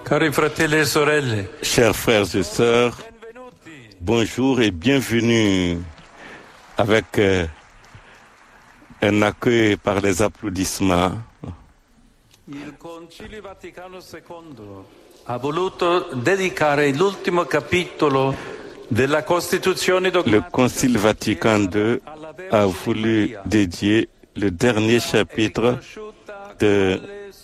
Cari fratelli e sorelle, Chers frères et sœurs, bonjour et bienvenue avec un accueil par les applaudissements. il Concilio Vaticano II ha voluto dedicare l'ultimo capitolo della Costituzione Le dogmatica Concile Vatican II a voulu dédier le dernier chapitre de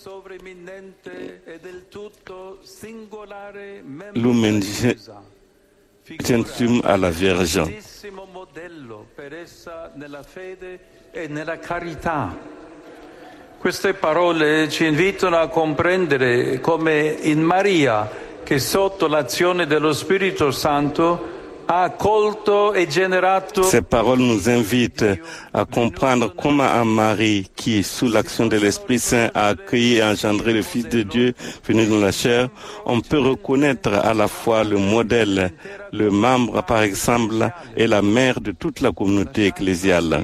Lumen Gentium à la Vierge. modello per essa nella fede e nella carità. Queste parole ci invitano a comprendere come in Maria, che sotto l'azione dello Spirito Santo ha accolto e generato. Ces paroles nous invitent à comprendre comment en Marie, qui, sous l'action de l'Esprit Saint, a accueilli et engendré le Fils de Dieu venu dans la chair, on peut reconnaître à la fois le modèle, le membre par exemple et la mère de toute la communauté ecclésiale.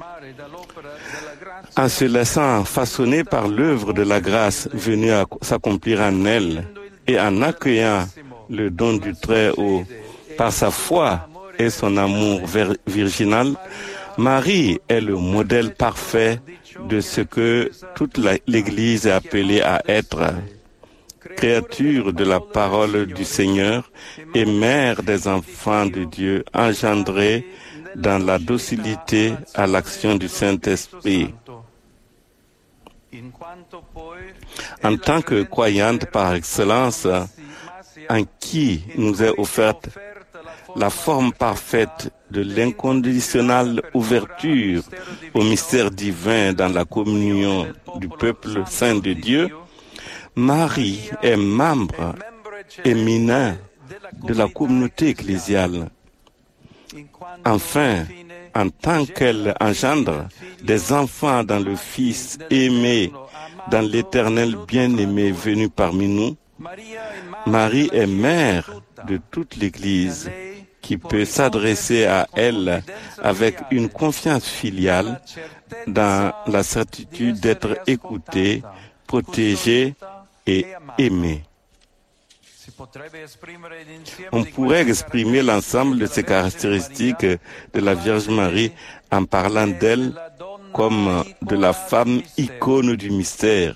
En se laissant façonner par l'œuvre de la grâce venue à s'accomplir en elle et en accueillant le don du Très-Haut par sa foi et son amour virginal, Marie est le modèle parfait de ce que toute l'Église est appelée à être. Créature de la parole du Seigneur et mère des enfants de Dieu, engendrée dans la docilité à l'action du Saint-Esprit. En tant que croyante par excellence, en qui nous est offerte la forme parfaite de l'inconditionnelle ouverture au mystère divin dans la communion du peuple saint de Dieu, Marie est membre éminent de la communauté ecclésiale. Enfin, en tant qu'elle engendre des enfants dans le Fils aimé, dans l'Éternel bien-aimé venu parmi nous, Marie est mère de toute l'Église qui peut s'adresser à elle avec une confiance filiale dans la certitude d'être écoutée, protégée et aimée. On pourrait exprimer l'ensemble de ces caractéristiques de la Vierge Marie en parlant d'elle comme de la femme icône du mystère.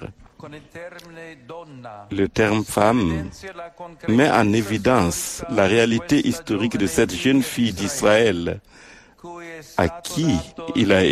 Le terme femme met en évidence la réalité historique de cette jeune fille d'Israël à qui il a